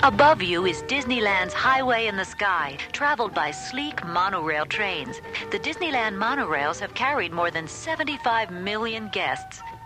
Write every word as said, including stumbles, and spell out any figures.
Above you is Disneyland's Highway in the Sky, traveled by sleek monorail trains. The Disneyland monorails have carried more than seventy-five million guests.